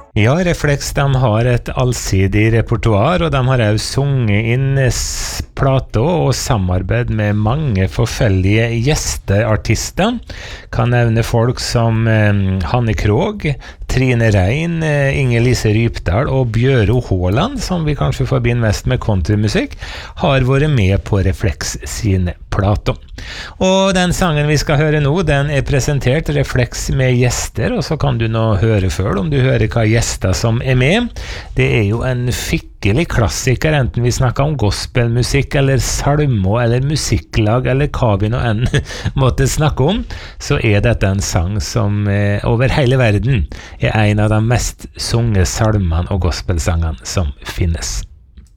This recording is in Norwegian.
Ja, Reflex, de har et allsidig repertoar, og de har også sunget inn plater og samarbeid med mange forskjellige gjesteartister. Kan nevne folk som Hanne Krogh, Trine Rein, Inger-Lise Rypdal og Bjøro Haaland, som vi kanskje forbinder mest med countrymusikk, har vært med på Reflex sine plater. Og den sangen vi skal høre nå, den er presentert Reflex med gjester, og så kan du nå høre selv om du hører hva gjester som er med. Det er jo en skikkelig klassiker, enten vi snakker om gospelmusikk, eller salmer, eller musikklag, eller hva vi nå enn måtte snakke om, så er dette en sang som over hele verden er en av de mest sunge salmene og gospelsangene som finnes.